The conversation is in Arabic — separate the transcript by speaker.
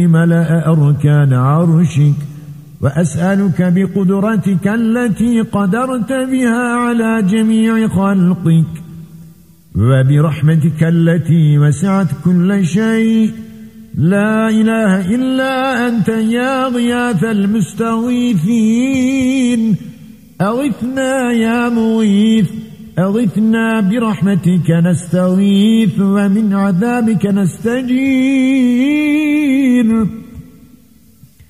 Speaker 1: ملأ أركان عرشك، وأسألك بقدرتك التي قدرت بها على جميع خلقك، وبرحمتك التي وسعت كل شيء، لا إله إلا أنت يا غياث المستغيثين، أغثنا يا مغيث، أغثنا برحمتك نستغيث، ومن عذابك نستجير.